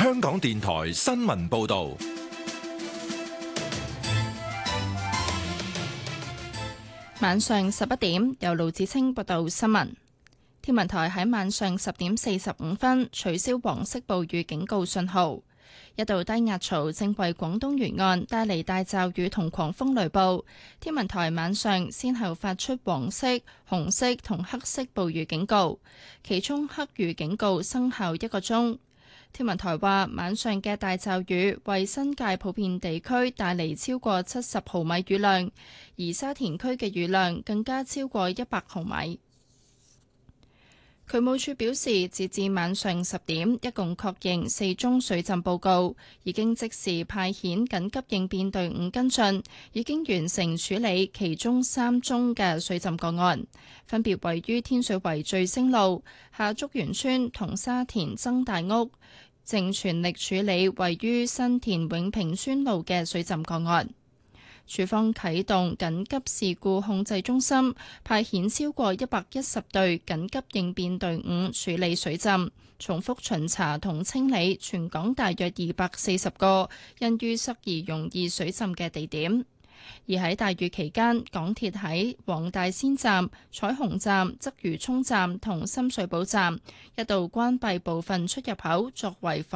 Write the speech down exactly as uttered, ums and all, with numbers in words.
香港電台新聞報道。 晚上十一點，由盧子清報道新聞。天文台喺晚上十點四十五分取消黃色暴雨警告信號。一道低壓槽正為廣東沿岸帶嚟大驟雨同狂風雷暴。天文台晚上先後發出黃色、紅色同黑色暴雨警告，其中黑雨警告生效一個鐘。天文台話，晚上嘅大驟雨為新界普遍地區帶嚟超過七十毫米雨量，而沙田區嘅雨量更加超過一百毫米。渠務署表示，截至晚上十點，一共確認四宗水浸報告，已經即時派遣緊急應變隊伍跟進，已經完成處理其中三宗嘅水浸個案，分別位於天水圍聚星路、下竹園村同沙田曾大屋，正全力處理位於新田永平村路嘅水浸個案。署方啟動緊急事故控制中心，派遣超過一百一十隊緊急應變隊伍處理水浸，重複巡查同清理全港大約二百四十個因淤塞而容易水浸嘅地點。而喺大雨期間，港鐵喺黃大仙站、彩虹站、鰂魚涌站同深水埗站一度關閉部分出入口，作為